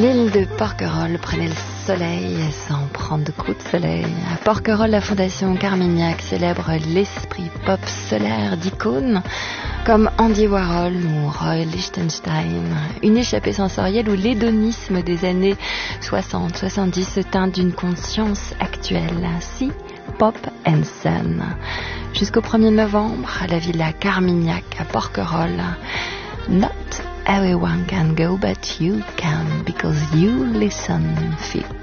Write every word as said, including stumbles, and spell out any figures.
L'île de Porquerolles prenait le soleil sans prendre de coups de soleil. À Porquerolles, la fondation Carmignac célèbre l'esprit pop solaire d'icônes comme Andy Warhol ou Roy Lichtenstein. Une échappée sensorielle où l'hédonisme des années soixante soixante-dix se teint d'une conscience actuelle. Ainsi, Pop and Sun. Jusqu'au premier novembre, à la villa Carmignac à Porquerolles. Not everyone can go, but you can, because you listen, feel.